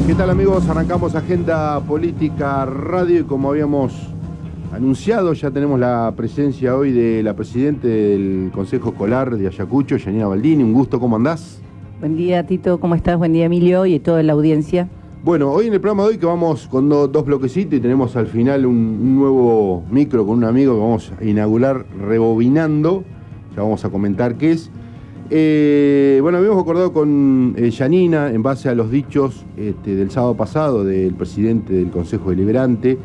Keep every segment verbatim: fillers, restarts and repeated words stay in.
¿Qué tal, amigos? Arrancamos Agenda Política Radio y como habíamos anunciado, ya tenemos la presencia hoy de la presidenta del Consejo Escolar de Ayacucho, Yanina Baldini. Un gusto, ¿cómo andás? Buen día, Tito, ¿cómo estás? Buen día, Emilio, y toda la audiencia. Bueno, hoy en el programa de hoy que vamos con do, dos bloquecitos y tenemos al final un, un nuevo micro con un amigo que vamos a inaugurar rebobinando. Ya vamos a comentar qué es. Eh, bueno, habíamos acordado con eh, Yanina, en base a los dichos este, del sábado pasado del presidente del Consejo Deliberante,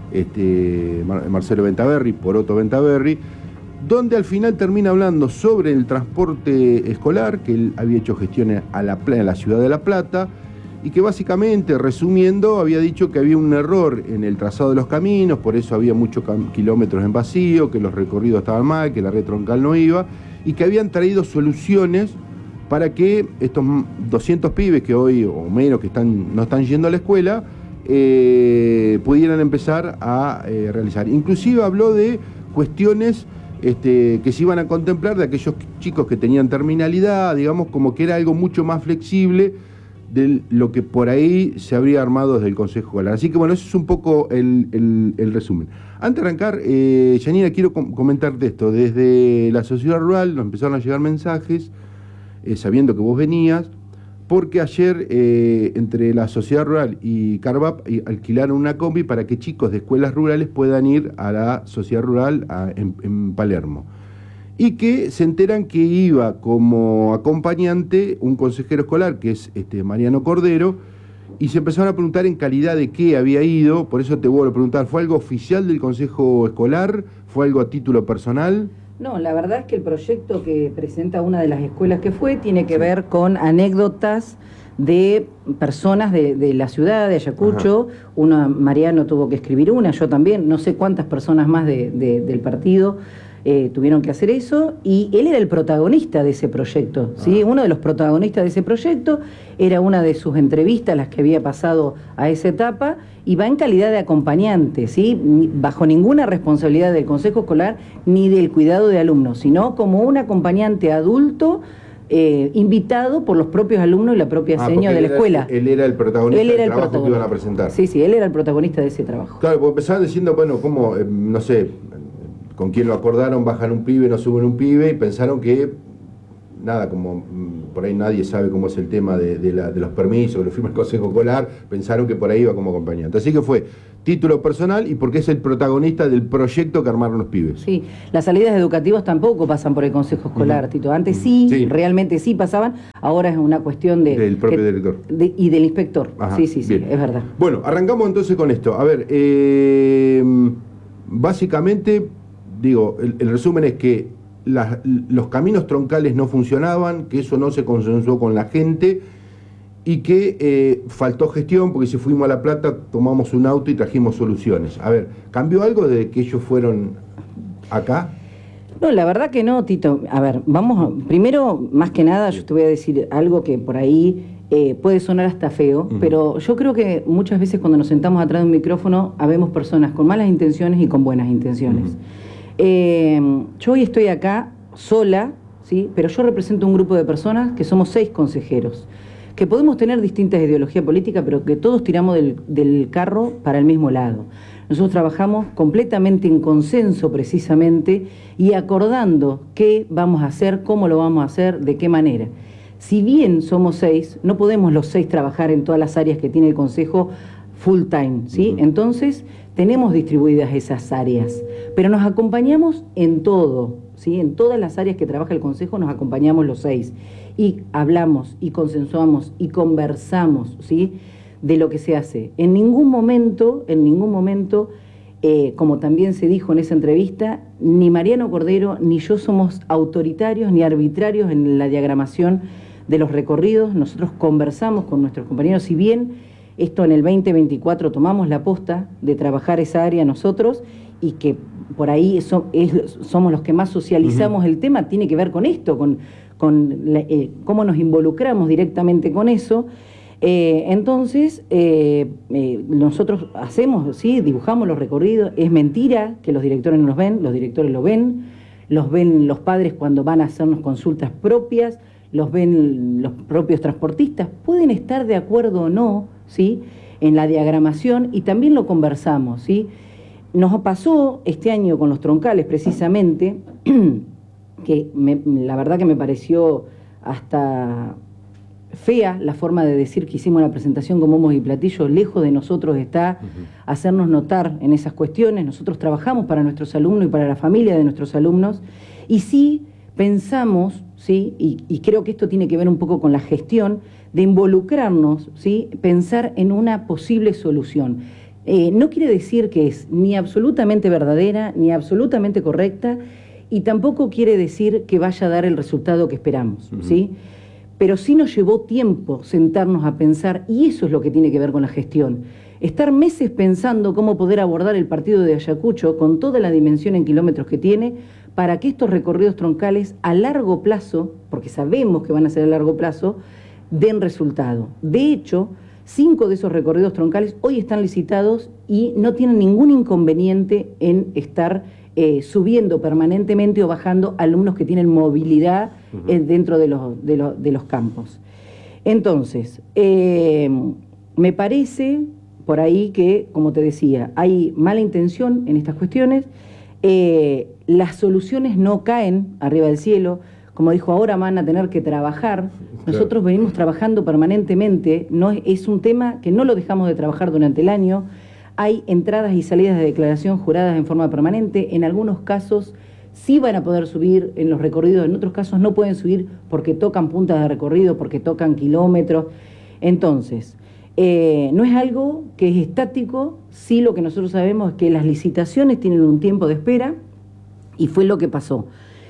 este, Mar Marcelo Ventaverri, Poroto Ventaverri, donde al final termina hablando sobre el transporte escolar, que él había hecho gestiones a la, en la ciudad de La Plata, y que básicamente, resumiendo, había dicho que había un error en el trazado de los caminos, por eso había muchos kilómetros en vacío, que los recorridos estaban mal, que la red troncal no iba, y que habían traído soluciones para que estos doscientos pibes que hoy, o menos, que están, no están yendo a la escuela, eh, pudieran empezar a eh, realizar. Inclusive habló de cuestiones este, que se iban a contemplar de aquellos chicos que tenían terminalidad, digamos, como que era algo mucho más flexible de lo que por ahí se habría armado desde el Consejo Escolar. Así que bueno, eso es un poco el, el, el resumen. Antes de arrancar, eh, Yanina, quiero com comentarte esto. Desde la sociedad rural nos empezaron a llegar mensajes, eh, sabiendo que vos venías, porque ayer eh, entre la sociedad rural y Carvap alquilaron una combi para que chicos de escuelas rurales puedan ir a la sociedad rural a, en, en Palermo. Y que se enteran que iba como acompañante un consejero escolar, que es este, Mariano Cordero, y se empezaron a preguntar en calidad de qué había ido. Por eso te vuelvo a preguntar, ¿fue algo oficial del Consejo Escolar? ¿Fue algo a título personal? No, la verdad es que el proyecto que presenta una de las escuelas que fue tiene que ver con anécdotas de personas de, de la ciudad de Ayacucho. Ajá. Una, Mariano tuvo que escribir una, yo también, no sé cuántas personas más de, de, del partido Eh, tuvieron que hacer eso, y él era el protagonista de ese proyecto, ¿sí? Ah. Uno de los protagonistas de ese proyecto, era una de sus entrevistas las que había pasado a esa etapa, y va en calidad de acompañante, ¿sí? Bajo ninguna responsabilidad del Consejo Escolar ni del cuidado de alumnos, sino como un acompañante adulto eh, invitado por los propios alumnos y la propia ah, seño de la escuela. Él era el protagonista él era del el trabajo protagonista. que iban a presentar. Sí, sí, él era el protagonista de ese trabajo. Claro, porque empezaban diciendo, bueno, como, eh, no sé, con quién lo acordaron, bajan un pibe, no suben un pibe, y pensaron que, nada, como por ahí nadie sabe cómo es el tema de, de, la, de los permisos, que lo firma el Consejo Escolar, pensaron que por ahí iba como acompañante. Así que fue título personal y porque es el protagonista del proyecto que armaron los pibes. Sí, las salidas educativas tampoco pasan por el Consejo Escolar, uh-huh. Tito. Antes sí, sí, realmente sí pasaban, ahora es una cuestión de... Del propio que, director. De, y del inspector. Ajá, sí, sí, sí, bien. Es verdad. Bueno, arrancamos entonces con esto. A ver, eh, básicamente... Digo, el, el resumen es que la, los caminos troncales no funcionaban, que eso no se consensuó con la gente y que eh, faltó gestión, porque si fuimos a La Plata tomamos un auto y trajimos soluciones. A ver, ¿cambió algo desde que ellos fueron acá? No, la verdad que no, Tito. A ver, vamos, primero, más que nada, yo te voy a decir algo que por ahí eh, puede sonar hasta feo, uh-huh. pero yo creo que muchas veces cuando nos sentamos atrás de un micrófono, habemos personas con malas intenciones y con buenas intenciones. Uh-huh. Eh, yo hoy estoy acá sola, ¿sí? Pero yo represento un grupo de personas que somos seis consejeros, que podemos tener distintas ideologías políticas, pero que todos tiramos del, del carro para el mismo lado. Nosotros trabajamos completamente en consenso precisamente y acordando qué vamos a hacer, cómo lo vamos a hacer, de qué manera. Si bien somos seis, no podemos los seis trabajar en todas las áreas que tiene el Consejo full time, ¿sí? Uh-huh. Entonces, tenemos distribuidas esas áreas, pero nos acompañamos en todo, ¿sí? En todas las áreas que trabaja el Consejo nos acompañamos los seis, y hablamos, y consensuamos, y conversamos, ¿sí? De lo que se hace. En ningún momento, en ningún momento, eh, como también se dijo en esa entrevista, ni Mariano Cordero ni yo somos autoritarios ni arbitrarios en la diagramación de los recorridos. Nosotros conversamos con nuestros compañeros, si bien esto en el veinte veinticuatro tomamos la posta de trabajar esa área nosotros, y que por ahí eso es, somos los que más socializamos uh-huh. el tema, tiene que ver con esto, con, con la, eh, cómo nos involucramos directamente con eso. Eh, entonces, eh, eh, nosotros hacemos, sí, dibujamos los recorridos. Es mentira que los directores no los ven, los directores lo ven, los ven los padres cuando van a hacernos consultas propias, los ven los propios transportistas. Pueden estar de acuerdo o no, ¿sí? En la diagramación, y también lo conversamos, ¿sí? Nos pasó este año con los troncales, precisamente, que me, la verdad que me pareció hasta fea la forma de decir que hicimos la presentación con bombos y platillos. Lejos de nosotros está uh-huh. hacernos notar en esas cuestiones. Nosotros trabajamos para nuestros alumnos y para la familia de nuestros alumnos, y sí pensamos, ¿sí? y, y creo que esto tiene que ver un poco con la gestión, de involucrarnos, ¿sí? Pensar en una posible solución. Eh, no quiere decir que es ni absolutamente verdadera, ni absolutamente correcta, y tampoco quiere decir que vaya a dar el resultado que esperamos, uh-huh. ¿sí? Pero sí nos llevó tiempo sentarnos a pensar, y eso es lo que tiene que ver con la gestión. Estar meses pensando cómo poder abordar el partido de Ayacucho con toda la dimensión en kilómetros que tiene, para que estos recorridos troncales a largo plazo, porque sabemos que van a ser a largo plazo, den resultado. De hecho, cinco de esos recorridos troncales hoy están licitados y no tienen ningún inconveniente en estar eh, subiendo permanentemente o bajando alumnos que tienen movilidad uh-huh. eh, dentro de los, de, lo, de los campos. Entonces, eh, me parece por ahí que, como te decía, hay mala intención en estas cuestiones, eh, las soluciones no caen arriba del cielo. Como dijo, ahora van a tener que trabajar. Nosotros venimos trabajando permanentemente, no es, es un tema que no lo dejamos de trabajar durante el año. Hay entradas y salidas de declaración juradas en forma permanente. En algunos casos sí van a poder subir en los recorridos, en otros casos no pueden subir porque tocan puntas de recorrido, porque tocan kilómetros. Entonces, eh, no es algo que es estático. Sí, lo que nosotros sabemos es que las licitaciones tienen un tiempo de espera, y fue lo que pasó.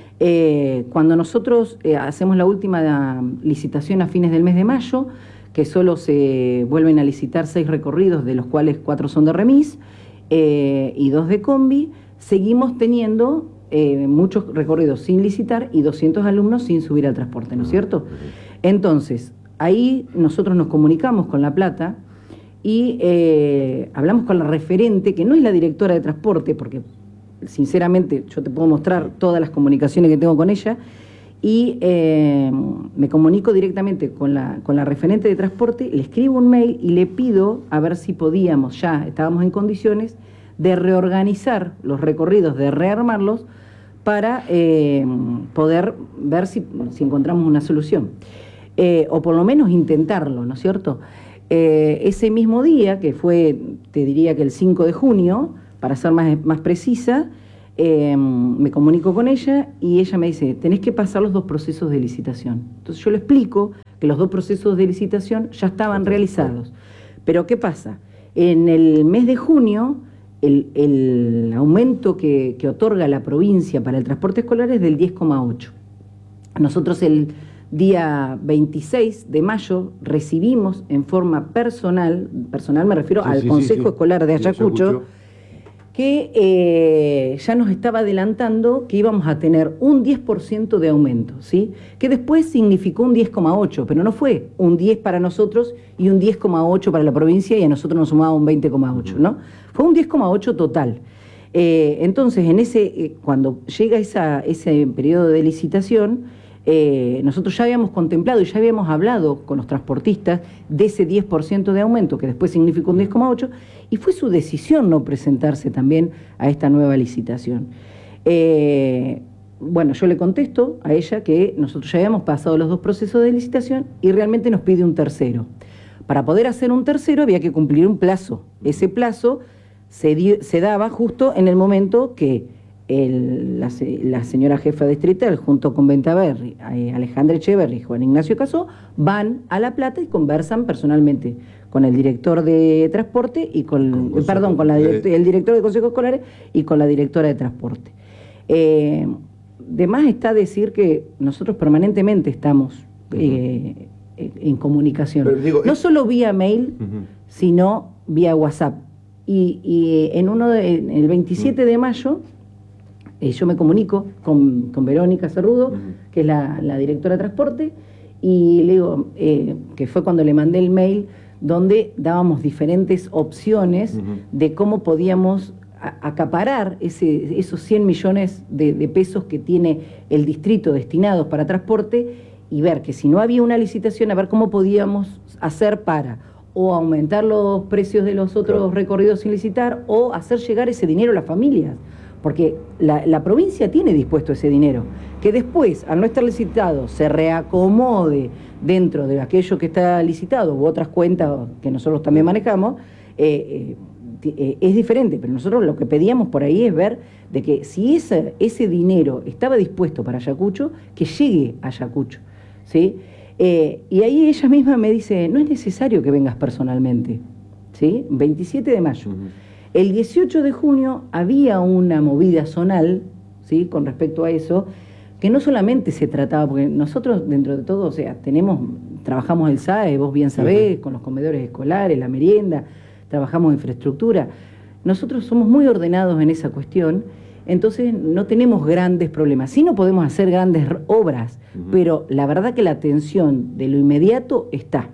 Eh, cuando nosotros eh, hacemos la última licitación a fines del mes de mayo, que solo se vuelven a licitar seis recorridos, de los cuales cuatro son de remis eh, y dos de combi, seguimos teniendo eh, muchos recorridos sin licitar y doscientos alumnos sin subir al transporte, ¿no es cierto? Entonces, ahí nosotros nos comunicamos con La Plata y eh, hablamos con la referente, que no es la directora de transporte, porque sinceramente yo te puedo mostrar todas las comunicaciones que tengo con ella, y eh, me comunico directamente con la, con la referente de transporte, le escribo un mail y le pido a ver si podíamos, ya estábamos en condiciones de reorganizar los recorridos, de rearmarlos, para eh, poder ver si, si encontramos una solución, eh, o por lo menos intentarlo, ¿no es cierto? Eh, ese mismo día, que fue, te diría que el cinco de junio, para ser más, más precisa, eh, me comunico con ella y ella me dice, tenés que pasar los dos procesos de licitación. Entonces yo le explico que los dos procesos de licitación ya estaban realizados. Pero ¿qué pasa? En el mes de junio, el, el aumento que, que otorga la provincia para el transporte escolar es del diez coma ocho. Nosotros el día veintiséis de mayo recibimos en forma personal, personal me refiero sí, al sí, Consejo sí, sí. Escolar de Ayacucho, Ayacucho. que eh, ya nos estaba adelantando que íbamos a tener un diez por ciento de aumento, ¿sí? Que después significó un diez coma ocho, pero no fue un diez para nosotros y un diez coma ocho para la provincia, y a nosotros nos sumaba un veinte coma ocho, ¿no? Fue un diez coma ocho total. Eh, entonces, en ese, eh, cuando llega esa, ese periodo de licitación, Eh, nosotros ya habíamos contemplado y ya habíamos hablado con los transportistas de ese diez por ciento de aumento, que después significó un diez coma ocho, y fue su decisión no presentarse también a esta nueva licitación. Eh, bueno, yo le contesto a ella que nosotros ya habíamos pasado los dos procesos de licitación y realmente nos pide un tercero. Para poder hacer un tercero había que cumplir un plazo. Ese plazo se, di, se daba justo en el momento que El, la, la señora jefa distrital, junto con Bentaberri, eh, Alejandra Echeverri y Juan Ignacio Casó, van a La Plata y conversan personalmente con el director de transporte y con, con perdón, con la direct, el director de consejos escolares y con la directora de transporte. Eh, de más está decir que nosotros permanentemente estamos eh, en comunicación, digo, no solo vía mail, uh-huh. sino vía WhatsApp. Y, y en uno de, en el veintisiete uh-huh. de mayo, Eh, yo me comunico con, con Verónica Cerrudo, uh-huh. que es la, la directora de transporte, y le digo, eh, que fue cuando le mandé el mail, donde dábamos diferentes opciones uh-huh. de cómo podíamos a, acaparar ese, esos cien millones de, de pesos que tiene el distrito destinados para transporte, y ver que si no había una licitación, a ver cómo podíamos hacer para o aumentar los precios de los otros claro. recorridos sin licitar, o hacer llegar ese dinero a las familias. Porque la, la provincia tiene dispuesto ese dinero. Que después, al no estar licitado, se reacomode dentro de aquello que está licitado u otras cuentas que nosotros también manejamos, eh, eh, eh, es diferente. Pero nosotros lo que pedíamos por ahí es ver de que si ese, ese dinero estaba dispuesto para Ayacucho, que llegue a Ayacucho, ¿sí? Eh, y ahí ella misma me dice, no es necesario que vengas personalmente, ¿sí? veintisiete de mayo. Uh-huh. El dieciocho de junio había una movida zonal, ¿sí? Con respecto a eso, que no solamente se trataba, porque nosotros dentro de todo, o sea, tenemos, trabajamos el S A E, vos bien sabés, uh-huh. con los comedores escolares, la merienda, trabajamos infraestructura. Nosotros somos muy ordenados en esa cuestión, entonces no tenemos grandes problemas. Sí no podemos hacer grandes obras, uh-huh. pero la verdad que la atención de lo inmediato está.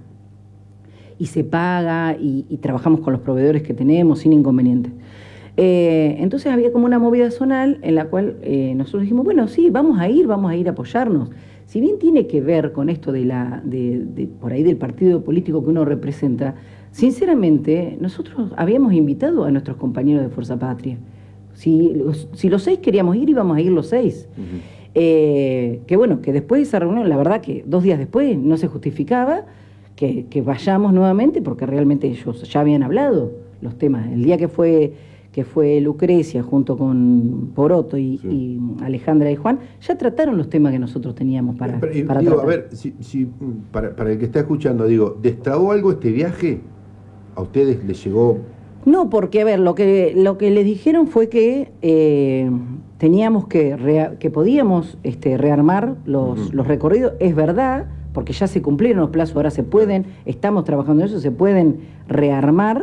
Y se paga, y, y trabajamos con los proveedores que tenemos sin inconvenientes. Eh, entonces había como una movida zonal en la cual eh, nosotros dijimos, bueno, sí, vamos a ir, vamos a ir a apoyarnos. Si bien tiene que ver con esto de la, de, de, por ahí del partido político que uno representa, sinceramente, nosotros habíamos invitado a nuestros compañeros de Fuerza Patria. Si los, si los seis queríamos ir, íbamos a ir los seis. Uh-huh. eh, que bueno, que después de esa reunión, la verdad que dos días después no se justificaba que, que vayamos nuevamente, porque realmente ellos ya habían hablado los temas. El día que fue que fue Lucrecia junto con Poroto y, sí. y Alejandra y Juan, ya trataron los temas que nosotros teníamos para, Pero, para digo, tratar. A ver, si, si, para, para el que está escuchando, digo, ¿destrabó algo este viaje? ¿A ustedes les llegó...? No, porque, a ver, lo que lo que les dijeron fue que eh, teníamos que, rea, que podíamos este, rearmar los, uh-huh. los recorridos. Es verdad, porque ya se cumplieron los plazos, ahora se pueden, estamos trabajando en eso, se pueden rearmar,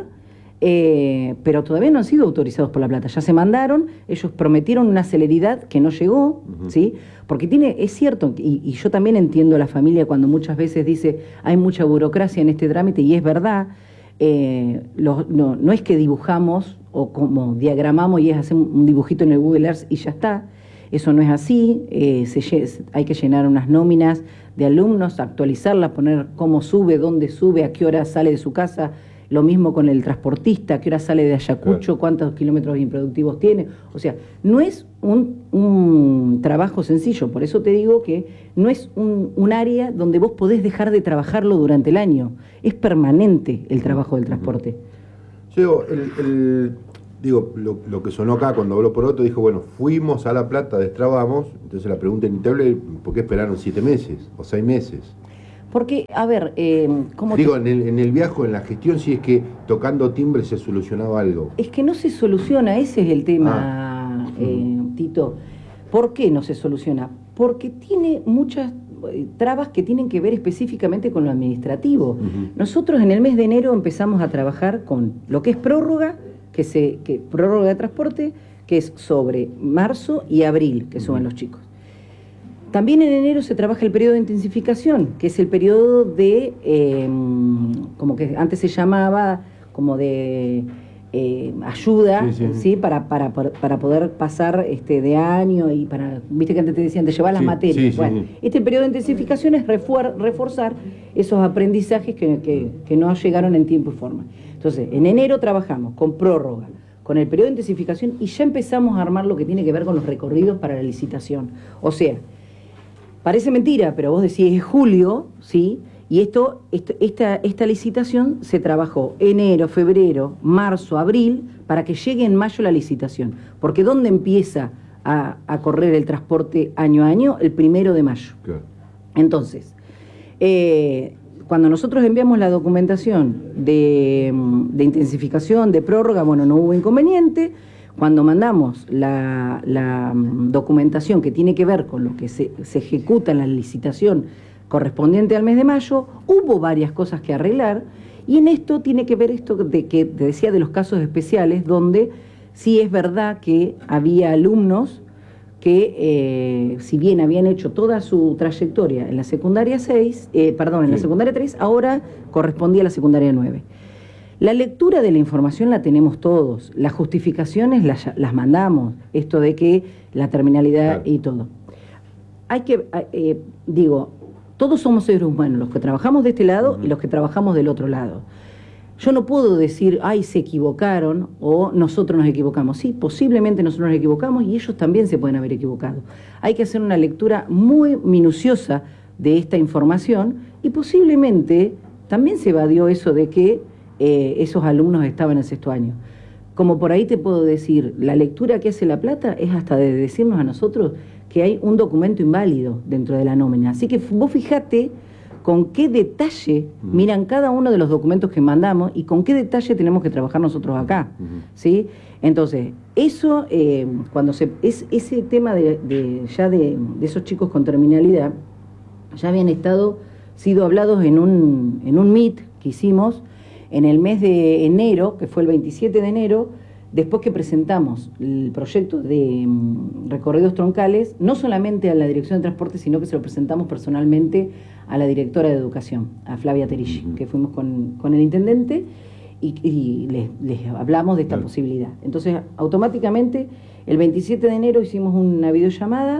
eh, pero todavía no han sido autorizados por La Plata. Ya se mandaron, ellos prometieron una celeridad que no llegó, uh-huh. ¿sí? Porque tiene, es cierto, y, y yo también entiendo a la familia cuando muchas veces dice hay mucha burocracia en este trámite, y es verdad. Eh, lo, no, no es que dibujamos o como diagramamos y es hacer un dibujito en el Google Earth y ya está. Eso no es así. Eh, se, hay que llenar unas nóminas de alumnos, actualizarlas, poner cómo sube, dónde sube, a qué hora sale de su casa. Lo mismo con el transportista, a qué hora sale de Ayacucho, claro. cuántos kilómetros improductivos tiene. O sea, no es un, un trabajo sencillo. Por eso te digo que no es un, un área donde vos podés dejar de trabajarlo durante el año. Es permanente el trabajo del transporte. Diego, el, el, digo, lo, lo que sonó acá cuando habló Poroto, dijo, bueno, fuimos a La Plata, destrabamos. Entonces la pregunta inevitable, ¿por qué esperaron siete meses o seis meses? Porque, a ver, eh, ¿cómo Digo, te... en el, en el viaje, en la gestión, si es que tocando timbre se solucionaba algo. Es que no se soluciona, ese es el tema, ah. eh, Tito. ¿Por qué no se soluciona? Porque tiene muchas eh, trabas que tienen que ver específicamente con lo administrativo. Uh-huh. Nosotros en el mes de enero empezamos a trabajar con lo que es prórroga, que se que prórroga de transporte, que es sobre marzo y abril, que uh-huh. suben los chicos. También en enero se trabaja el periodo de intensificación, que es el periodo de, eh, como que antes se llamaba, como de eh, ayuda, sí, sí. ¿sí? Para, para, para poder pasar este, de año y para, viste que antes te decían, te llevas las sí, materias. Sí, bueno, sí, sí. Este periodo de intensificación es refuer, reforzar esos aprendizajes que, que, que no llegaron en tiempo y forma. Entonces, en enero trabajamos con prórroga, con el periodo de intensificación, y ya empezamos a armar lo que tiene que ver con los recorridos para la licitación. O sea, parece mentira, pero vos decís es julio, ¿sí? Y esto, esto, esta, esta licitación se trabajó enero, febrero, marzo, abril, para que llegue en mayo la licitación. Porque ¿dónde empieza a, a correr el transporte año a año? El primero de mayo. Claro. Entonces, eh, cuando nosotros enviamos la documentación de, de intensificación, de prórroga, bueno, no hubo inconveniente. Cuando mandamos la, la documentación que tiene que ver con lo que se, se ejecuta en la licitación correspondiente al mes de mayo, hubo varias cosas que arreglar, y en esto tiene que ver esto de que te decía de los casos especiales, donde sí es verdad que había alumnos que, eh, si bien habían hecho toda su trayectoria en la secundaria seis, eh, perdón, en sí. la secundaria tres, ahora correspondía a la secundaria nueve. La lectura de la información la tenemos todos, las justificaciones las, las mandamos, esto de que la terminalidad claro. y todo. Hay que, eh, digo, todos somos seres humanos, los que trabajamos de este lado uh-huh. y los que trabajamos del otro lado. yo no puedo decir, ay, se equivocaron o nosotros nos equivocamos. Sí, posiblemente nosotros nos equivocamos y ellos también se pueden haber equivocado. Hay que hacer una lectura muy minuciosa de esta información y posiblemente también se evadió eso de que eh, esos alumnos estaban en sexto año. Como por ahí te puedo decir, la lectura que hace La Plata es hasta de decirnos a nosotros que hay un documento inválido dentro de la nómina. Así que vos fijate con qué detalle miran cada uno de los documentos que mandamos y con qué detalle tenemos que trabajar nosotros acá, uh-huh. ¿sí? Entonces, eso, eh, cuando se es ese tema de, de ya de, de esos chicos con terminalidad, ya habían estado, sido hablados en un, en un meet que hicimos en el mes de enero, que fue el veintisiete de enero, después que presentamos el proyecto de um, recorridos troncales, no solamente a la Dirección de Transporte, sino que se lo presentamos personalmente a la directora de Educación, a Flavia Terici, que fuimos con, con el intendente y, y les, les hablamos de esta claro. posibilidad. Entonces, automáticamente, el veintisiete de enero hicimos una videollamada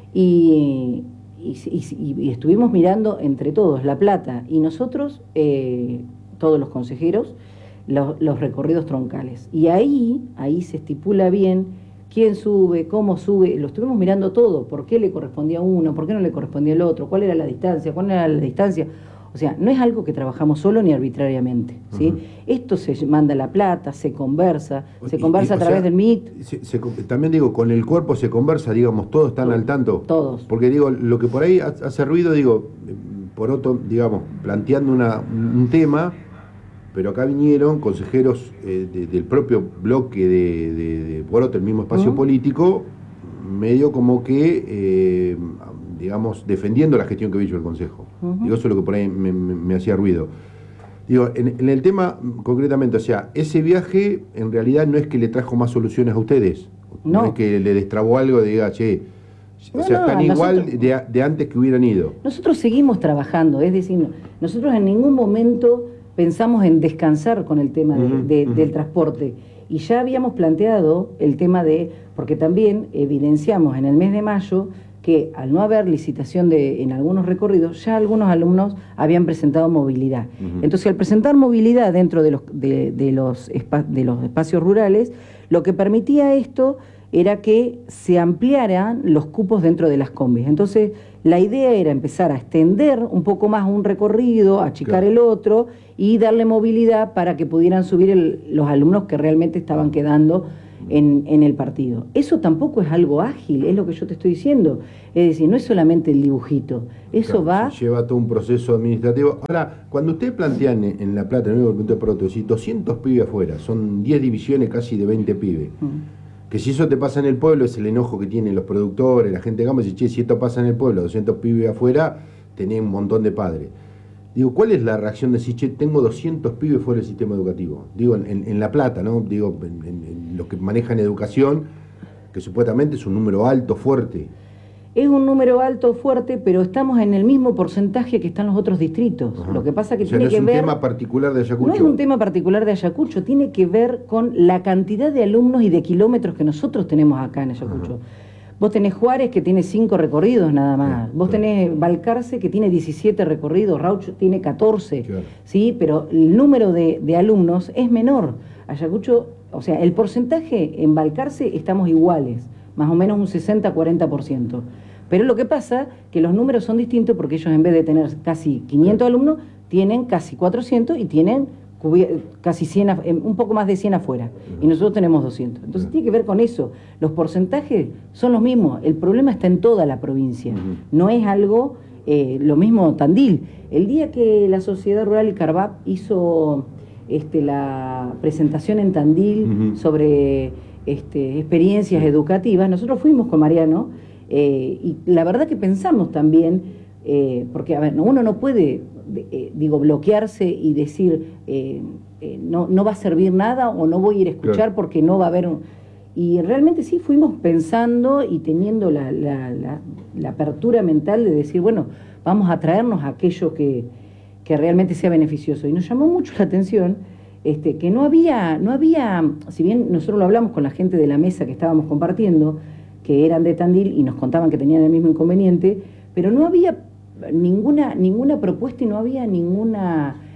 y, y, y, y estuvimos mirando entre todos, La Plata y nosotros, eh, todos los consejeros, Los, los recorridos troncales. Y ahí, ahí se estipula bien quién sube, cómo sube, lo estuvimos mirando todo, por qué le correspondía a uno, por qué no le correspondía al otro, cuál era la distancia, cuál era la distancia. O sea, no es algo que trabajamos solo ni arbitrariamente, ¿sí? Uh-huh. Esto se manda a La Plata, se conversa, se conversa y, y, a través sea, del Meet. Se, se, también digo, con el cuerpo se conversa, digamos, todos están todos, al tanto. Todos. Porque digo, lo que por ahí hace ruido, digo, por otro, digamos, planteando una, un tema, pero acá vinieron consejeros eh, de, del propio bloque de, de, de Poroto, el mismo espacio uh-huh. político, medio como que, eh, digamos, defendiendo la gestión que había hecho el Consejo. Uh-huh. Digo, eso es lo que por ahí me, me, me hacía ruido. Digo, en, en el tema, concretamente, o sea, ese viaje en realidad no es que le trajo más soluciones a ustedes, no, no es que le destrabó algo de diga, che, o no, sea, no, están igual nosotros, de, de antes que hubieran ido. Nosotros seguimos trabajando, es decir, nosotros en ningún momento pensamos en descansar con el tema de, de, uh-huh. del transporte y ya habíamos planteado el tema de, porque también evidenciamos en el mes de mayo que al no haber licitación de, en algunos recorridos, ya algunos alumnos habían presentado movilidad. Uh-huh. Entonces, al presentar movilidad dentro de los, de, de, los espa- de los espacios rurales, lo que permitía esto era que se ampliaran los cupos dentro de las combis. Entonces, la idea era empezar a extender un poco más un recorrido, achicar claro. el otro y darle movilidad para que pudieran subir el, los alumnos que realmente estaban quedando en, en el partido. Eso tampoco es algo ágil, es lo que yo te estoy diciendo. Es decir, no es solamente el dibujito, eso claro, va... lleva todo un proceso administrativo. Ahora, cuando ustedes plantean en La Plata, en el punto de Poroto, si doscientos pibes afuera, son diez divisiones casi de veinte pibes, mm. que si eso te pasa en el pueblo es el enojo que tienen los productores, la gente de Gama, dice, che, si esto pasa en el pueblo, doscientos pibes afuera, tenés un montón de padres. Digo, ¿cuál es la reacción de decir, che, tengo doscientos pibes fuera del sistema educativo? Digo, en, en La Plata, ¿no? Digo, en, en, en los que manejan educación, que supuestamente es un número alto, fuerte. Es un número alto, fuerte, pero estamos en el mismo porcentaje que están los otros distritos. Ajá. Lo que pasa que o sea, tiene no que ver... no es un tema particular de Ayacucho. No es un tema particular de Ayacucho, tiene que ver con la cantidad de alumnos y de kilómetros que nosotros tenemos acá en Ayacucho. Ajá. Vos tenés Juárez, que tiene cinco recorridos nada más. Vos tenés Balcarce, que tiene diecisiete recorridos. Raucho tiene catorce. Claro. ¿Sí? Pero el número de, de alumnos es menor. Ayacucho, o sea, el porcentaje en Balcarce estamos iguales, más o menos un sesenta a cuarenta por ciento. Pero lo que pasa que los números son distintos porque ellos en vez de tener casi quinientos alumnos, tienen casi cuatrocientos y tienen casi cien, un poco más de cien afuera, y nosotros tenemos doscientos. Entonces tiene que ver con eso. Los porcentajes son los mismos, el problema está en toda la provincia, no es algo, eh, lo mismo Tandil. El día que la Sociedad Rural Carvap hizo este, la presentación en Tandil uh-huh. sobre este, experiencias sí. educativas, nosotros fuimos con Mariano, eh, y la verdad que pensamos también, eh, porque a ver, uno no puede... Eh, digo, bloquearse y decir eh, eh, no, no va a servir nada o no voy a ir a escuchar claro. porque no va a haber un... Y realmente sí fuimos pensando y teniendo la, la, la, la apertura mental de decir, bueno, vamos a traernos aquello que, que realmente sea beneficioso. Y nos llamó mucho la atención este, que no había, no había, si bien nosotros lo hablamos con la gente de la mesa que estábamos compartiendo, que eran de Tandil y nos contaban que tenían el mismo inconveniente, pero no había ninguna ninguna propuesta y no había ninguna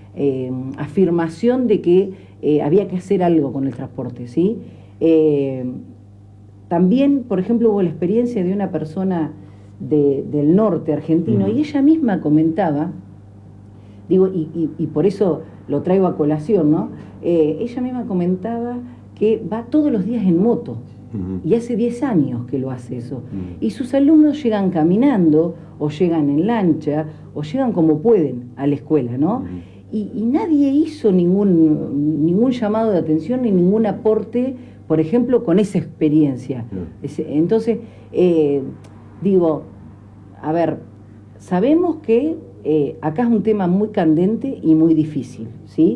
eh, afirmación de que eh, había que hacer algo con el transporte, ¿sí? Eh, también, por ejemplo, hubo la experiencia de una persona de, del norte argentino, uh-huh. y ella misma comentaba, digo, y, y, y por eso lo traigo a colación, ¿no? Eh, ella misma comentaba que va todos los días en moto, uh-huh. y hace diez años que lo hace eso. Uh-huh. Y sus alumnos llegan caminando, o llegan en lancha, o llegan como pueden a la escuela, ¿no? Uh-huh. y, y nadie hizo ningún, ningún llamado de atención ni ningún aporte, por ejemplo, con esa experiencia. Uh-huh. Entonces, eh, digo, a ver, sabemos que eh, acá es un tema muy candente y muy difícil, ¿sí?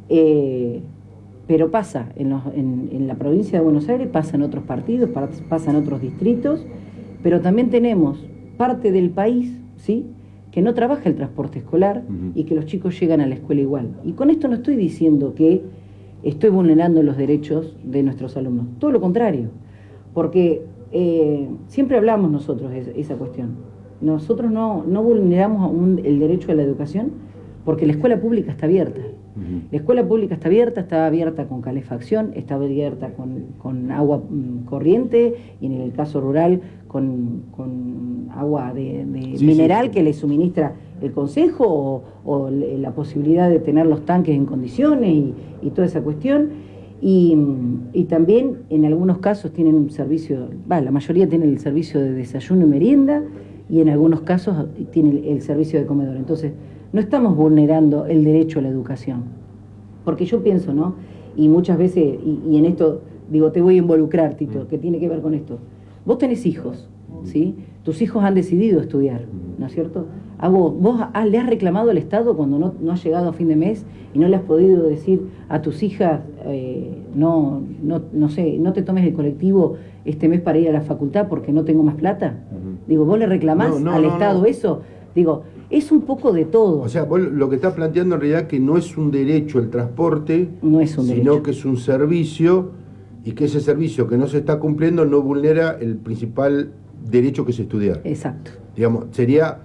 Eh, pero pasa en, los, en, en la provincia de Buenos Aires, pasa en otros partidos, pasa en otros distritos, pero también tenemos parte del país, ¿sí?, que no trabaja el transporte escolar, uh-huh. y que los chicos llegan a la escuela igual. Y con esto no estoy diciendo que estoy vulnerando los derechos de nuestros alumnos, todo lo contrario, porque eh, siempre hablamos nosotros de esa cuestión. Nosotros no, no vulneramos un, el derecho a la educación porque la escuela pública está abierta. Uh-huh. La escuela pública está abierta, está abierta con calefacción, está abierta con, con agua mm, corriente, y en el caso rural con, con agua de, de sí, mineral sí, sí. que le suministra el consejo, o, o la posibilidad de tener los tanques en condiciones y, y toda esa cuestión. Y, y también en algunos casos tienen un servicio, va, la mayoría tienen el servicio de desayuno y merienda, y en algunos casos tienen el servicio de comedor. Entonces, no estamos vulnerando el derecho a la educación. Porque yo pienso, ¿no? Y muchas veces, y, y en esto, digo, te voy a involucrar, Tito, que tiene que ver con esto. Vos tenés hijos, ¿sí? Tus hijos han decidido estudiar, ¿no es cierto? ¿A vos, vos has, le has reclamado al Estado cuando no, no has llegado a fin de mes y no le has podido decir a tus hijas, eh, no, no, no sé, no te tomes el colectivo este mes para ir a la facultad porque no tengo más plata? Uh-huh. Digo, ¿vos le reclamás no, no, al no, Estado no. eso? Digo, es un poco de todo. O sea, vos lo que estás planteando en realidad que no es un derecho el transporte, no es un sino derecho. que es un servicio, y que ese servicio que no se está cumpliendo no vulnera el principal derecho que es estudiar. Exacto. Digamos, sería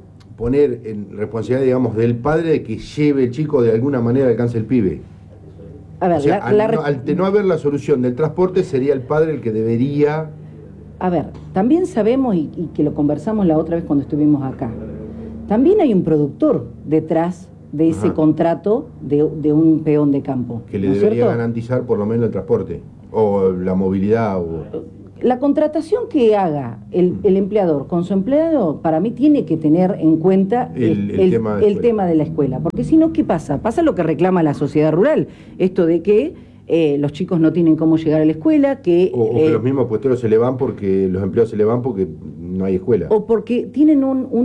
poner en responsabilidad, digamos, del padre de que lleve el chico de alguna manera alcance el pibe. A ver, o sea, la, al, la... No, al no haber la solución del transporte, sería el padre el que debería... A ver, también sabemos, y, y que lo conversamos la otra vez cuando estuvimos acá, también hay un productor detrás de ese Ajá. contrato de, de un peón de campo. Que le ¿no debería cierto? garantizar por lo menos el transporte, o la movilidad. O... La contratación que haga el, el empleador con su empleado, para mí tiene que tener en cuenta el, el, el, tema, de el tema de la escuela. Porque si no, ¿qué pasa? Pasa lo que reclama la sociedad rural, esto de que eh, los chicos no tienen cómo llegar a la escuela, que... O, o eh, que los mismos puesteros se le van porque los empleados se le van porque no hay escuela. O porque tienen un, un,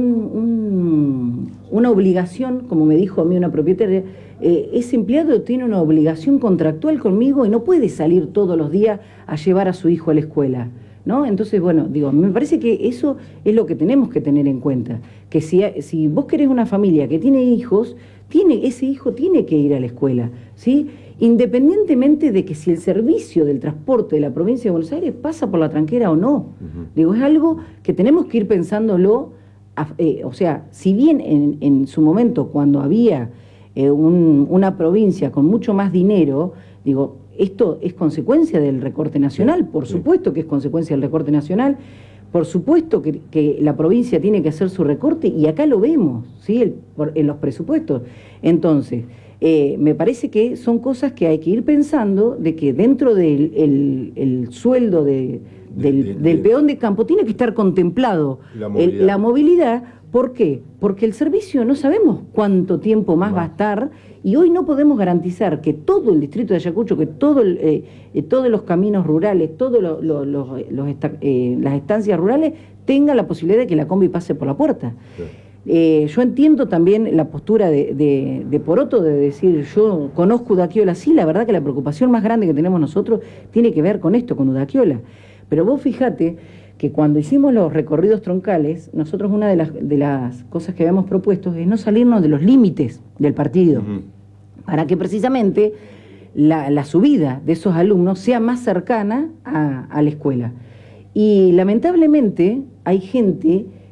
un, una obligación, como me dijo a mí una propietaria, eh, ese empleado tiene una obligación contractual conmigo y no puede salir todos los días a llevar a su hijo a la escuela, ¿no? Entonces, bueno, digo, me parece que eso es lo que tenemos que tener en cuenta, que si, si vos querés una familia que tiene hijos, tiene, ese hijo tiene que ir a la escuela, ¿sí? Independientemente de que si el servicio del transporte de la provincia de Buenos Aires pasa por la tranquera o no. Uh-huh. Digo, es algo que tenemos que ir pensándolo, a, eh, o sea, si bien en, en su momento cuando había eh, un, una provincia con mucho más dinero, digo, esto es consecuencia del recorte nacional, sí, por sí. supuesto que es consecuencia del recorte nacional, por supuesto que, que la provincia tiene que hacer su recorte, y acá lo vemos, ¿sí? El, por, en los presupuestos. Entonces, Eh, me parece que son cosas que hay que ir pensando, de que dentro del el, el sueldo de, del, de, de, del peón de campo tiene que estar contemplado la movilidad. El, la movilidad. ¿Por qué? Porque el servicio no sabemos cuánto tiempo más, más va a estar, y hoy no podemos garantizar que todo el distrito de Ayacucho, que todo el, eh, eh, todos los caminos rurales, todas lo, lo, lo, los esta, eh, las estancias rurales tengan la posibilidad de que la combi pase por la puerta. Sí. Eh, yo entiendo también la postura de, de, de Poroto de decir, yo conozco Udakiola. Sí, la verdad que la preocupación más grande que tenemos nosotros tiene que ver con esto, con Udakiola. Pero vos fijate que cuando hicimos los recorridos troncales, nosotros una de las, de las cosas que habíamos propuesto es no salirnos de los límites del partido, uh-huh. para que precisamente la, la subida de esos alumnos sea más cercana a, a la escuela. Y lamentablemente hay gente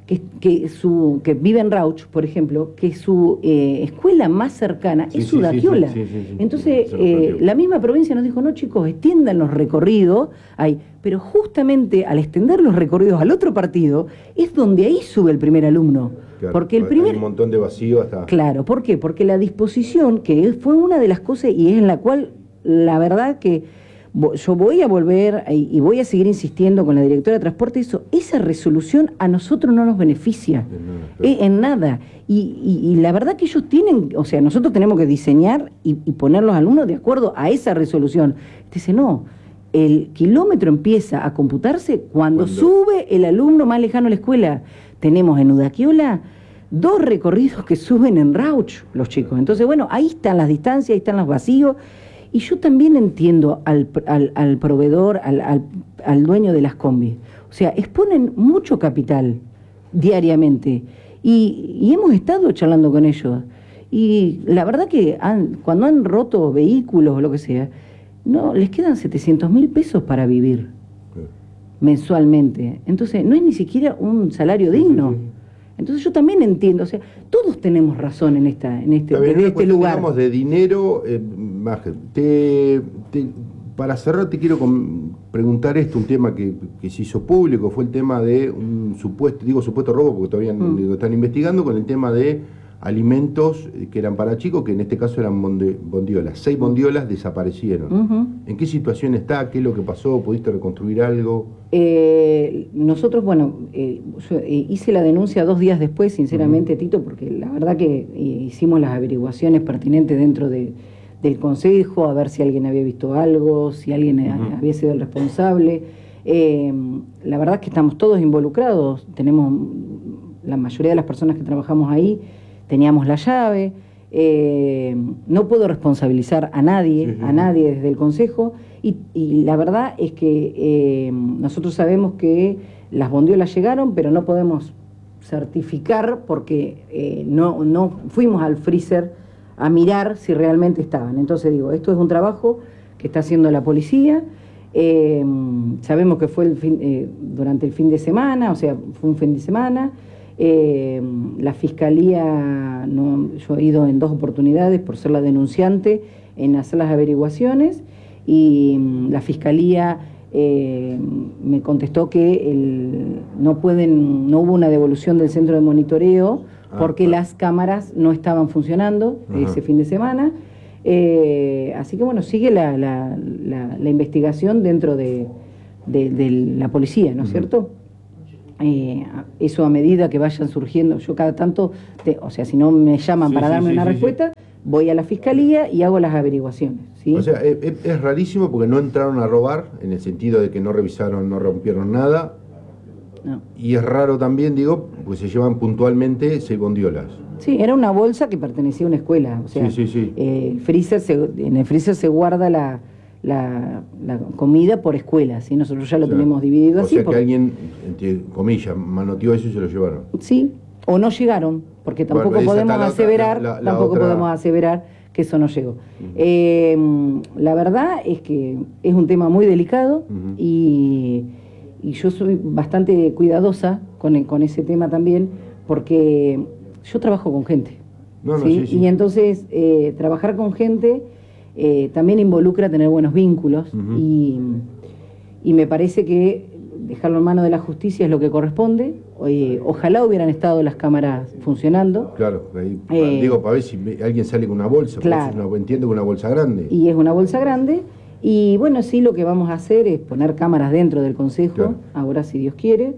que, que, su, que vive en Rauch, por ejemplo, que su eh, escuela más cercana Sí, es sí, Udakiola. sí, sí, sí, sí. Entonces, Sí, eh, la misma provincia nos dijo, no chicos, extiendan los recorridos ahí. Pero justamente al extender los recorridos al otro partido, es donde ahí sube el primer alumno. Claro, porque el hay primer... un montón de vacío hasta... Claro, ¿por qué? Porque la disposición, que fue una de las cosas, y es en la cual, la verdad que yo voy a volver y voy a seguir insistiendo con la directora de transporte, eso, esa resolución a nosotros no nos beneficia No, eh, en nada. Y, y, y la verdad que ellos tienen, o sea, nosotros tenemos que diseñar y, y poner los alumnos de acuerdo a esa resolución. Dice, no, el kilómetro empieza a computarse cuando, cuando sube el alumno más lejano a la escuela. Tenemos en Udakiola dos recorridos que suben en Rauch los chicos. Entonces, bueno, ahí están las distancias, ahí están los vacíos. Y yo también entiendo al, al, al proveedor, al, al, al dueño de las combis. O sea, exponen mucho capital diariamente. Y, y hemos estado charlando con ellos. Y la verdad que han, cuando han roto vehículos o lo que sea, no les quedan setecientos mil pesos para vivir mensualmente. Entonces, no es ni siquiera un salario digno. Sí, sí, sí. Entonces yo también entiendo, o sea, todos tenemos razón en esta, en este, en este lugar. Digamos de dinero, eh, más, te, te, para cerrar te quiero com, preguntar esto, un tema que, que se hizo público, fue el tema de un supuesto, digo supuesto robo porque todavía mm. lo están investigando, con el tema de alimentos que eran para chicos, que en este caso eran bondiolas. Seis bondiolas desaparecieron. Uh-huh. ¿En qué situación está? ¿Qué es lo que pasó? ¿Pudiste reconstruir algo? Eh, nosotros, bueno, eh, yo, eh, hice la denuncia dos días después, sinceramente, uh-huh. Tito, porque la verdad que eh, hicimos las averiguaciones pertinentes dentro de, del Consejo, a ver si alguien había visto algo, si alguien uh-huh. había sido el responsable. Eh, la verdad es que estamos todos involucrados, tenemos la mayoría de las personas que trabajamos ahí, teníamos la llave, eh, no puedo responsabilizar a nadie, sí, sí. a nadie desde el Consejo, y, y la verdad es que eh, nosotros sabemos que las bondiolas llegaron, pero no podemos certificar porque eh, no, no fuimos al freezer a mirar si realmente estaban. Entonces digo, esto es un trabajo que está haciendo la policía, eh, sabemos que fue el fin, eh, durante el fin de semana, o sea, fue un fin de semana. Eh, la Fiscalía, no, yo he ido en dos oportunidades por ser la denunciante en hacer las averiguaciones y um, la Fiscalía eh, me contestó que el, no pueden, no hubo una devolución del centro de monitoreo ah, porque ah. las cámaras no estaban funcionando Ajá. ese fin de semana. Eh, así que bueno, sigue la, la, la, la investigación dentro de, de, de la policía, ¿no es uh-huh. cierto? Eh, eso a medida que vayan surgiendo, yo cada tanto, te, o sea, si no me llaman sí, para sí, darme sí, una sí, respuesta, sí. voy a la Fiscalía y hago las averiguaciones. ¿Sí? O sea, es, es rarísimo porque no entraron a robar, en el sentido de que no revisaron, no rompieron nada. No. Y es raro también, digo, pues se llevan puntualmente seis bondiolas. Sí, era una bolsa que pertenecía a una escuela. O sea, sí, sí, sí. Eh, el freezer se, en el freezer se guarda la, la, la comida por escuela, ¿sí? Nosotros ya lo o sea, tenemos dividido o así. O sea porque... que alguien, entre comillas, manoteó eso y se lo llevaron. Sí, o no llegaron, porque tampoco bueno, podemos la aseverar, otra, la, la, tampoco otra... podemos aseverar que eso no llegó. Uh-huh. Eh, la verdad es que es un tema muy delicado uh-huh. y... y yo soy bastante cuidadosa con, el, con ese tema también, porque yo trabajo con gente. No, no, ¿sí? Sí, sí. Y entonces eh, trabajar con gente eh, también involucra tener buenos vínculos uh-huh. y, y me parece que dejarlo en manos de la justicia es lo que corresponde. Oye, ojalá hubieran estado las cámaras funcionando. Claro, ahí, eh, digo, para ver si alguien sale con una bolsa, claro. Una, entiendo que una bolsa grande. Y es una bolsa grande. Y bueno, sí, lo que vamos a hacer es poner cámaras dentro del Consejo, claro. ahora si Dios quiere,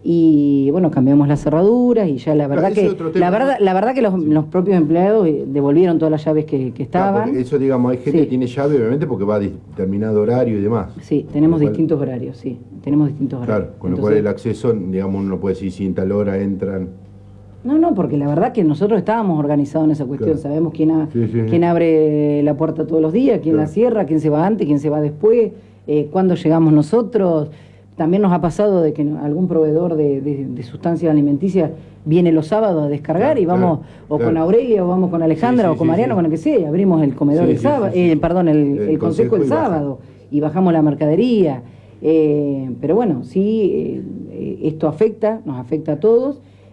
y bueno, cambiamos las cerraduras y ya la verdad claro, que tema, la verdad, ¿no? la verdad que los, sí. los propios empleados devolvieron todas las llaves que, que estaban. Claro, eso, digamos, hay gente sí. que tiene llave, obviamente, porque va a determinado horario y demás. Sí, tenemos cual, distintos horarios, sí, tenemos distintos horarios. Claro, con Entonces, lo cual el acceso, digamos, uno no puede decir si en tal hora entran... No, no, porque la verdad que nosotros estábamos organizados en esa cuestión, claro. sabemos quién, ha, sí, sí, quién sí. abre la puerta todos los días, quién claro. la cierra, quién se va antes, quién se va después, eh, cuándo llegamos nosotros. También nos ha pasado de que algún proveedor de, de, de sustancias alimenticias viene los sábados a descargar claro, y vamos claro, o claro. con Aurelia o vamos con Alejandra sí, sí, o con Mariano, sí, sí. con el que sea, y abrimos el comedor sí, el sábado, sí, sí, sí. Eh, perdón, el, el, el consejo, consejo el sábado baja. Y bajamos la mercadería. Eh, pero bueno, sí, eh, esto afecta, nos afecta a todos.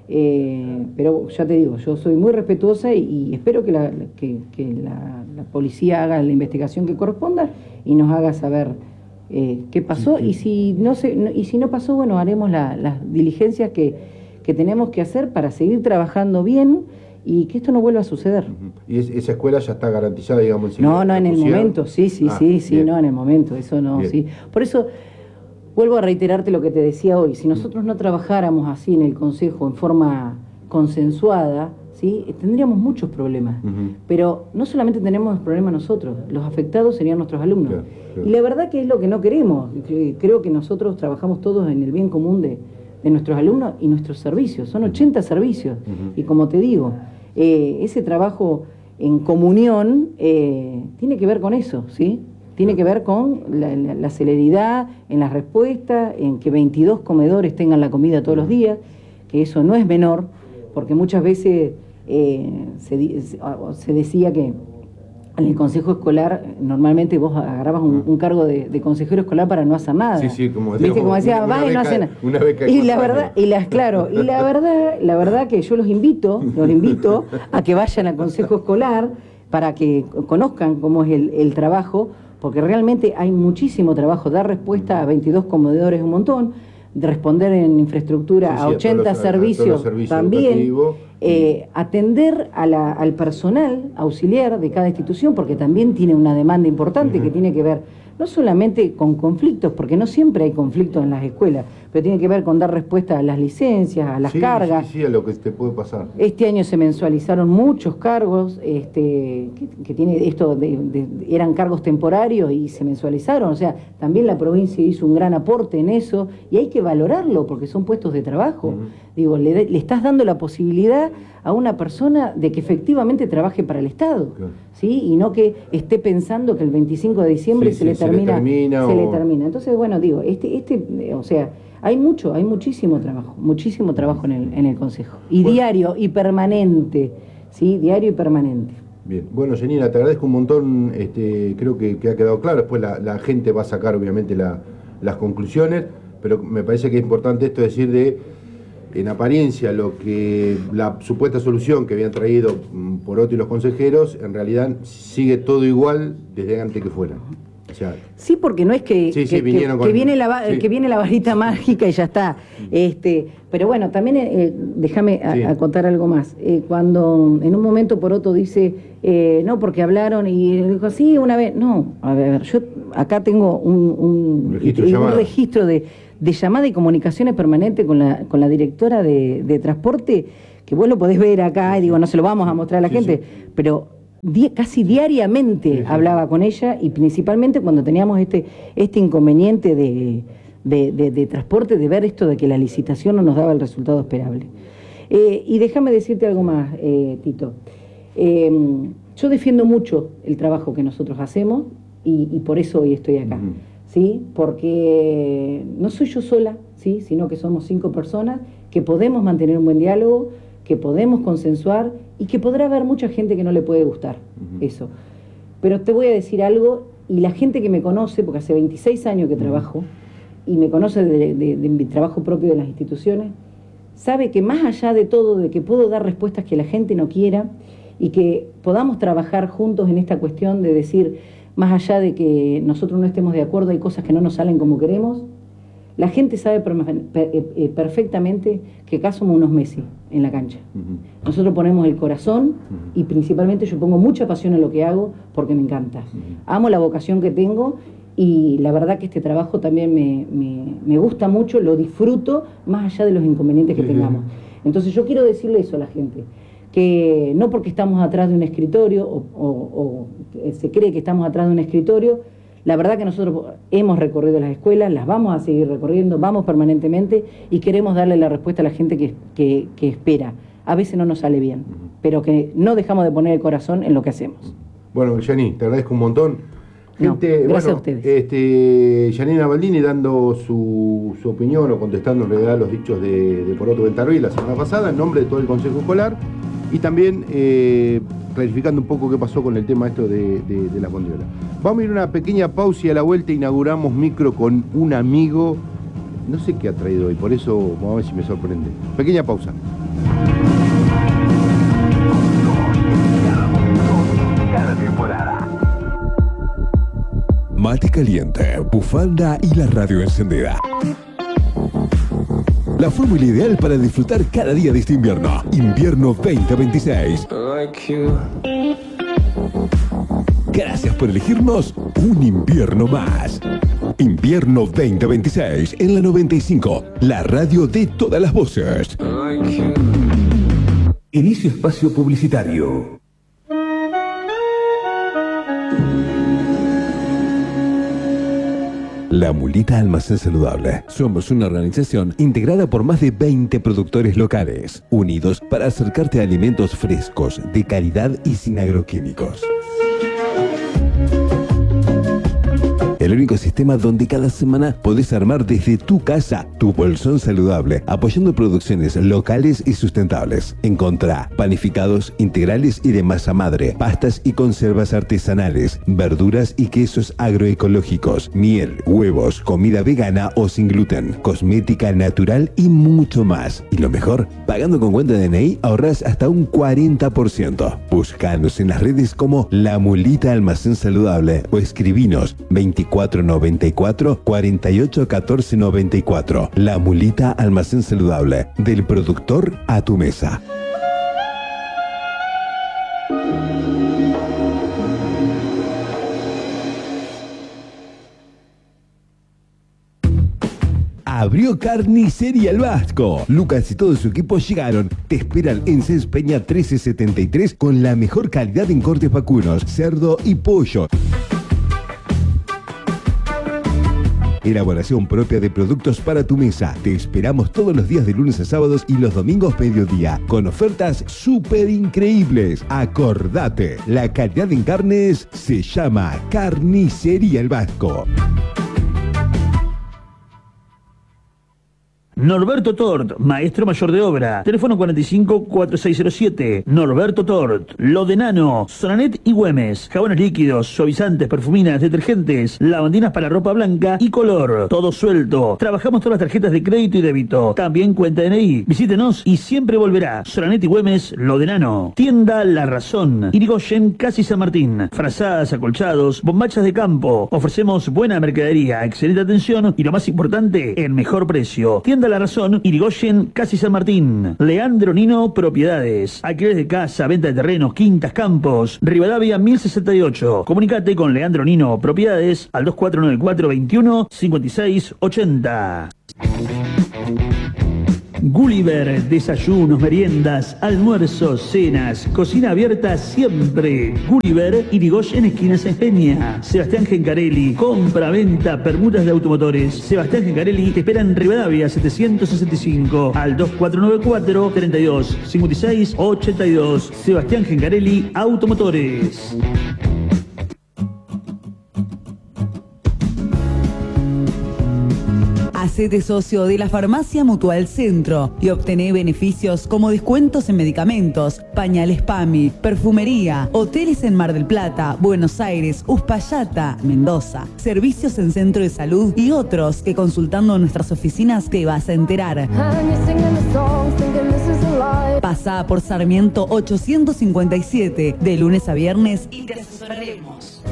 Eh, pero ya te digo, yo soy muy respetuosa y, y espero que, la, que, que la, la policía haga la investigación que corresponda y nos haga saber eh, qué pasó. Sí, sí. Y si no se, no, y si no pasó, bueno, haremos la, las diligencias que, que tenemos que hacer para seguir trabajando bien y que esto no vuelva a suceder. Uh-huh. ¿Y es, esa escuela ya está garantizada, digamos? En no, no, en el momento, sí, sí, ah, sí, sí, bien. no, en el momento, eso no, bien. sí. Por eso... Vuelvo a reiterarte lo que te decía hoy, si nosotros no trabajáramos así en el Consejo en forma consensuada, ¿sí? tendríamos muchos problemas, uh-huh. pero no solamente tenemos problemas nosotros, los afectados serían nuestros alumnos. Claro, claro. Y la verdad que es lo que no queremos, creo que nosotros trabajamos todos en el bien común de, de nuestros alumnos y nuestros servicios, son ochenta servicios, uh-huh. y como te digo, eh, ese trabajo en comunión eh, tiene que ver con eso, ¿sí? Tiene que ver con la, la, la celeridad en las respuestas, en que veintidós comedores tengan la comida todos los días, que eso no es menor, porque muchas veces eh, se, se decía que en el consejo escolar normalmente vos agarrabas un, un cargo de, de consejero escolar para no hacer nada. Sí, sí, como, ¿viste? Como decía, vas y no haces nada. Una beca y la verdad, y las, claro, y la verdad, la verdad que yo los invito, los invito a que vayan al consejo escolar para que conozcan cómo es el, el trabajo, porque realmente hay muchísimo trabajo, dar respuesta a veintidós comedores es un montón, de responder en infraestructura sí, sí, a ochenta a los, servicios, a servicios también, eh, atender a la, al personal auxiliar de cada institución, porque también tiene una demanda importante uh-huh. que tiene que ver no solamente con conflictos, porque no siempre hay conflictos en las escuelas, pero tiene que ver con dar respuesta a las licencias, a las sí, cargas. Sí, sí, a lo que te puede pasar. Este año se mensualizaron muchos cargos, este, que, que tiene esto de, de, eran cargos temporarios y se mensualizaron, o sea, también la provincia hizo un gran aporte en eso, y hay que valorarlo, porque son puestos de trabajo. Uh-huh. Digo, le, le estás dando la posibilidad a una persona de que efectivamente trabaje para el Estado, claro. ¿sí? Y no que esté pensando que el veinticinco de diciembre sí, se, sí, le termina, se le termina. Se o... le termina. Entonces, bueno, digo, este, este, o sea, hay mucho, hay muchísimo trabajo, muchísimo trabajo en el, en el Consejo. Y bueno. diario y permanente, ¿sí? Diario y permanente. Bien, bueno, Janina, te agradezco un montón, este, creo que, que ha quedado claro, después la, la gente va a sacar obviamente la, las conclusiones, pero me parece que es importante esto decir de, en apariencia, lo que la supuesta solución que habían traído por Otto y los consejeros, en realidad sigue todo igual desde antes que fuera. O sea, sí, porque no es que, sí, que, sí, que, con... que, viene la, sí. que viene la varita mágica y ya está. Este, pero bueno, también eh, déjame sí. a, a contar algo más. Eh, cuando en un momento Poroto dice, eh, no, porque hablaron y dijo, sí, una vez. No, a ver, yo acá tengo un, un, un registro, un, un registro de, de llamada y comunicaciones permanentes con la, con la directora de, de transporte, que vos lo podés ver acá, y digo, no se lo vamos a mostrar a la sí, gente, sí. pero... Di casi diariamente sí, sí. hablaba con ella y principalmente cuando teníamos este, este inconveniente de, de, de, de transporte, de ver esto de que la licitación no nos daba el resultado esperable. Eh, y déjame decirte algo más, eh, Tito. Eh, yo defiendo mucho el trabajo que nosotros hacemos y, y por eso hoy estoy acá. Uh-huh. ¿Sí? Porque no soy yo sola, ¿sí? Sino que somos cinco personas que podemos mantener un buen diálogo, que podemos consensuar y que podrá haber mucha gente que no le puede gustar uh-huh. eso. Pero te voy a decir algo, y la gente que me conoce, porque hace veintiséis años que uh-huh. trabajo, y me conoce de, de, de mi trabajo propio de las instituciones, sabe que más allá de todo, de que puedo dar respuestas que la gente no quiera, y que podamos trabajar juntos en esta cuestión de decir, más allá de que nosotros no estemos de acuerdo, hay cosas que no nos salen como queremos, la gente sabe perfectamente que acá somos unos Messi en la cancha. Uh-huh. Nosotros ponemos el corazón uh-huh. y principalmente yo pongo mucha pasión en lo que hago porque me encanta. Uh-huh. Amo la vocación que tengo y la verdad que este trabajo también me, me, me gusta mucho, lo disfruto más allá de los inconvenientes que uh-huh. tengamos. Entonces yo quiero decirle eso a la gente, que no porque estamos atrás de un escritorio o, o, o se cree que estamos atrás de un escritorio. La verdad que nosotros hemos recorrido las escuelas, las vamos a seguir recorriendo, vamos permanentemente y queremos darle la respuesta a la gente que, que, que espera. A veces no nos sale bien, uh-huh. pero que no dejamos de poner el corazón en lo que hacemos. Bueno, Yani, te agradezco un montón. Gente, no, gracias bueno, a ustedes. Este, Janina Baldini dando su, su opinión o contestando en realidad los dichos de, de Poroto Ventarví la semana pasada en nombre de todo el Consejo Escolar y también eh, clarificando un poco qué pasó con el tema esto de, de, de la bondiola. Vamos a ir a una pequeña pausa y a la vuelta inauguramos micro con un amigo, no sé qué ha traído hoy, por eso vamos a ver si me sorprende. Pequeña pausa. Cada temporada. Mate caliente, bufanda y la radio encendida. La fórmula ideal para disfrutar cada día de este invierno. Invierno veinte veintiséis. Gracias por elegirnos un invierno más. Invierno veinte veintiséis en la noventa y cinco, la radio de todas las voces. Inicio espacio publicitario. La Mulita Almacén Saludable. Somos una organización integrada por más de veinte productores locales, unidos para acercarte a alimentos frescos, de calidad y sin agroquímicos. El único sistema donde cada semana podés armar desde tu casa tu bolsón saludable, apoyando producciones locales y sustentables. Encontrá panificados integrales y de masa madre, pastas y conservas artesanales, verduras y quesos agroecológicos, miel, huevos, comida vegana o sin gluten, cosmética natural y mucho más. Y lo mejor, pagando con cuenta de D N I ahorrás hasta un cuarenta por ciento. Buscanos en las redes como La Mulita Almacén Saludable o escribinos veinticuatro noventa y cuatro, cuarenta y ocho catorce noventa y cuatro. La Mulita Almacén Saludable, del productor a tu mesa. Abrió Carnicería El Vasco. Lucas y todo su equipo llegaron. Te esperan en Cés Peña trece setenta y tres con la mejor calidad en cortes vacunos, cerdo y pollo. Elaboración propia de productos para tu mesa. Te esperamos todos los días de lunes a sábados y los domingos mediodía, con ofertas súper increíbles. Acordate, la calidad en carnes se llama Carnicería El Vasco. Norberto Tort, maestro mayor de obra. Teléfono cuarenta y cinco, cuarenta y seis cero siete. Norberto Tort. Lo de Nano, Sonanet y Güemes. Jabones líquidos, suavizantes, perfuminas, detergentes, lavandinas para ropa blanca y color. Todo suelto. Trabajamos todas las tarjetas de crédito y débito. También cuenta D N I. Visítenos y siempre volverá. Sonanet y Güemes, Lo de Nano. Tienda La Razón. Irigoyen, Casi San Martín. Frazadas, acolchados, bombachas de campo. Ofrecemos buena mercadería, excelente atención y lo más importante, el mejor precio. Tienda La Razón, Irigoyen, Casi San Martín. Leandro Nino, Propiedades. Alquileres de casa, venta de terrenos, quintas, campos. Rivadavia mil sesenta y ocho. Comunicate con Leandro Nino, Propiedades al dos cuatro nueve cuatro, veintiuno, cincuenta y seis, ochenta. Gulliver, desayunos, meriendas, almuerzos, cenas, cocina abierta siempre. Gulliver, Irigoyen, esquina Cés Peña. Sebastián Gencarelli, compra, venta, permutas de automotores. Sebastián Gencarelli te espera en Rivadavia setecientos sesenta y cinco al dos cuatro nueve cuatro, treinta y dos, cincuenta y seis, ochenta y dos. Sebastián Gencarelli, Automotores. Hacete socio de la Farmacia Mutual Centro y obtené beneficios como descuentos en medicamentos, pañales P A M I, perfumería, hoteles en Mar del Plata, Buenos Aires, Uspallata, Mendoza, servicios en centro de salud y otros que consultando nuestras oficinas te vas a enterar. Pasá por Sarmiento ochocientos cincuenta y siete de lunes a viernes y te asesoraremos.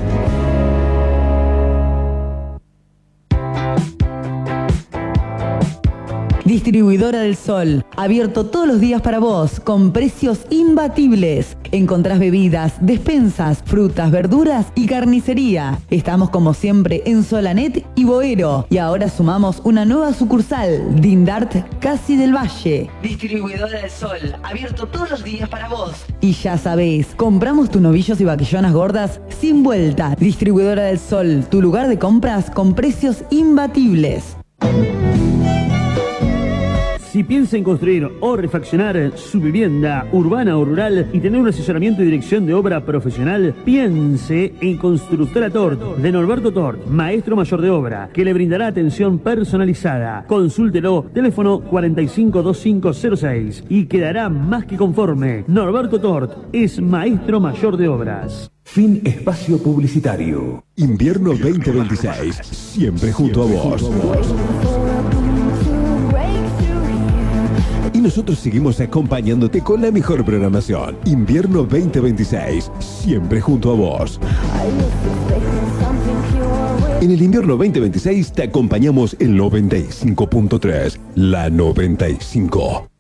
Distribuidora del Sol, abierto todos los días para vos, con precios imbatibles. Encontrás bebidas, despensas, frutas, verduras y carnicería. Estamos como siempre en Solanet y Boero. Y ahora sumamos una nueva sucursal, Dindart, Casi del Valle. Distribuidora del Sol, abierto todos los días para vos. Y ya sabés, compramos tus novillos y vaquillonas gordas sin vuelta. Distribuidora del Sol, tu lugar de compras con precios imbatibles. Si piensa en construir o refaccionar su vivienda urbana o rural y tener un asesoramiento y dirección de obra profesional, piense en Constructora Tort, de Norberto Tort, maestro mayor de obra, que le brindará atención personalizada. Consúltelo, teléfono cuarenta y cinco veinticinco cero seis y quedará más que conforme. Norberto Tort es maestro mayor de obras. Fin espacio publicitario. Invierno veinte veintiséis, siempre junto a vos. y nosotros seguimos acompañándote con la mejor programación. Invierno veinte veintiséis, siempre junto a vos. En el invierno veinte veintiséis te acompañamos el noventa y cinco punto tres, la noventa y cinco.